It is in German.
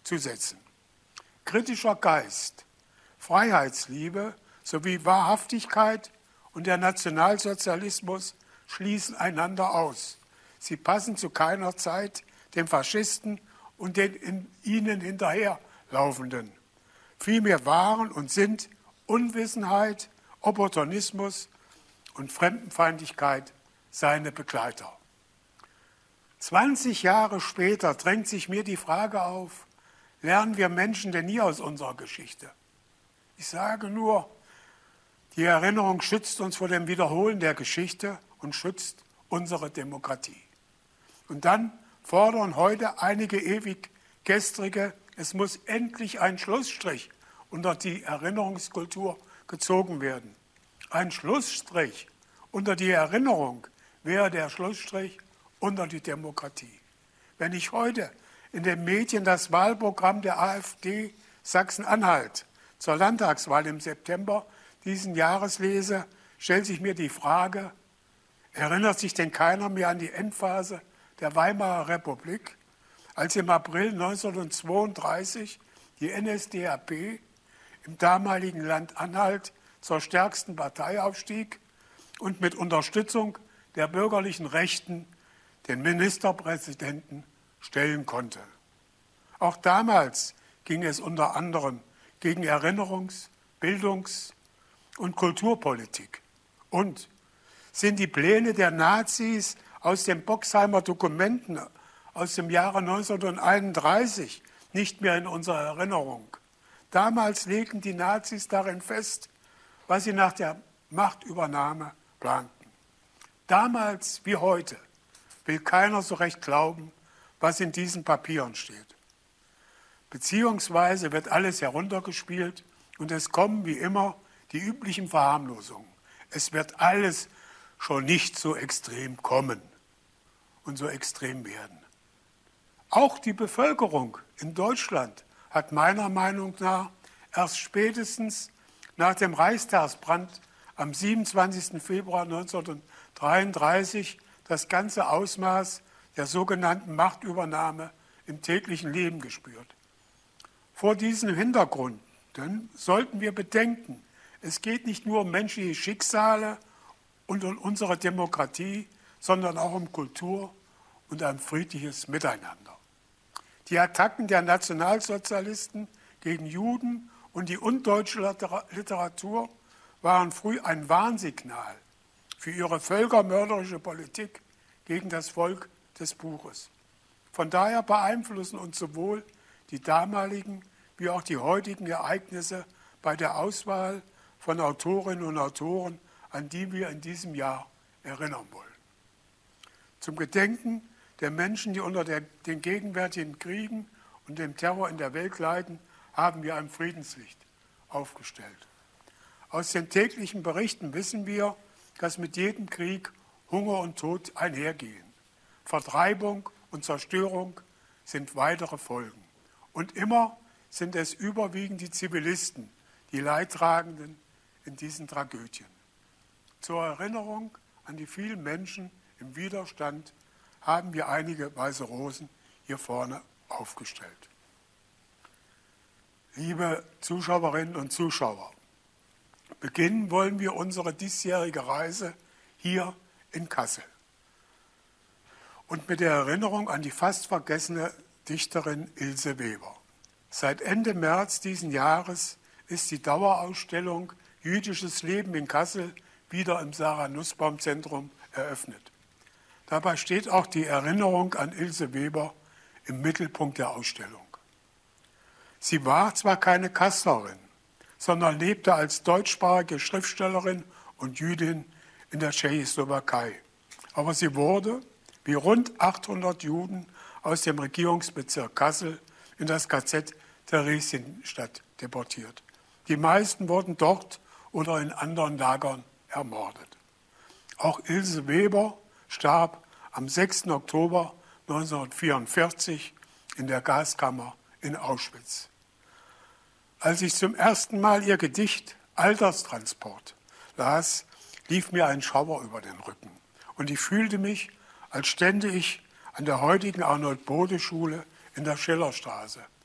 zu setzen. Kritischer Geist, Freiheitsliebe sowie Wahrhaftigkeit und der Nationalsozialismus schließen einander aus. Sie passen zu keiner Zeit den Faschisten und den in ihnen hinterherlaufenden. Vielmehr waren und sind Unwissenheit, Opportunismus und Fremdenfeindlichkeit seine Begleiter. 20 Jahre später drängt sich mir die Frage auf, lernen wir Menschen denn nie aus unserer Geschichte? Ich sage nur, die Erinnerung schützt uns vor dem Wiederholen der Geschichte und schützt unsere Demokratie. Und dann fordern heute einige Ewiggestrige, es muss endlich ein Schlussstrich unter die Erinnerungskultur gezogen werden. Ein Schlussstrich unter die Erinnerung wäre der Schlussstrich unter die Demokratie. Wenn ich heute in den Medien das Wahlprogramm der AfD Sachsen-Anhalt zur Landtagswahl im September diesen Jahres lese, stellt sich mir die Frage, erinnert sich denn keiner mehr an die Endphase der Weimarer Republik, als im April 1932 die NSDAP im damaligen Land Anhalt zur stärksten Partei aufstieg und mit Unterstützung der bürgerlichen Rechten den Ministerpräsidenten stellen konnte. Auch damals ging es unter anderem gegen Erinnerungs-, Bildungs- und Kulturpolitik. Und sind die Pläne der Nazis aus den Boxheimer Dokumenten aus dem Jahre 1931 nicht mehr in unserer Erinnerung? Damals legten die Nazis darin fest, was sie nach der Machtübernahme planten. Damals wie heute will keiner so recht glauben, was in diesen Papieren steht. Beziehungsweise wird alles heruntergespielt und es kommen wie immer die üblichen Verharmlosungen. Es wird alles schon nicht so extrem kommen und so extrem werden. Auch die Bevölkerung in Deutschland hat meiner Meinung nach erst spätestens nach dem Reichstagsbrand am 27. Februar 1933 das ganze Ausmaß der sogenannten Machtübernahme im täglichen Leben gespürt. Vor diesem Hintergrund sollten wir bedenken, es geht nicht nur um menschliche Schicksale und um unsere Demokratie, sondern auch um Kultur und ein friedliches Miteinander. Die Attacken der Nationalsozialisten gegen Juden und die undeutsche Literatur waren früh ein Warnsignal für ihre völkermörderische Politik gegen das Volk des Buches. Von daher beeinflussen uns sowohl die damaligen wie auch die heutigen Ereignisse bei der Auswahl von Autorinnen und Autoren, an die wir in diesem Jahr erinnern wollen. Zum Gedenken der Menschen, die unter den gegenwärtigen Kriegen und dem Terror in der Welt leiden, haben wir ein Friedenslicht aufgestellt. Aus den täglichen Berichten wissen wir, dass mit jedem Krieg Hunger und Tod einhergehen. Vertreibung und Zerstörung sind weitere Folgen. Und immer sind es überwiegend die Zivilisten, die Leidtragenden in diesen Tragödien. Zur Erinnerung an die vielen Menschen im Widerstand haben wir einige weiße Rosen hier vorne aufgestellt. Liebe Zuschauerinnen und Zuschauer, beginnen wollen wir unsere diesjährige Reise hier in Kassel. Und mit der Erinnerung an die fast vergessene Dichterin Ilse Weber. Seit Ende März diesen Jahres ist die Dauerausstellung Jüdisches Leben in Kassel wieder im Sarah-Nussbaum-Zentrum eröffnet. Dabei steht auch die Erinnerung an Ilse Weber im Mittelpunkt der Ausstellung. Sie war zwar keine Kasslerin, sondern lebte als deutschsprachige Schriftstellerin und Jüdin in der Tschechoslowakei. Aber sie wurde, wie rund 800 Juden aus dem Regierungsbezirk Kassel, in das KZ Theresienstadt deportiert. Die meisten wurden dort oder in anderen Lagern ermordet. Auch Ilse Weber starb am 6. Oktober 1944 in der Gaskammer in Auschwitz. Als ich zum ersten Mal ihr Gedicht Alterstransport las, lief mir ein Schauer über den Rücken. Und ich fühlte mich, als stände ich an der heutigen Arnold-Bode-Schule in der Schillerstraße.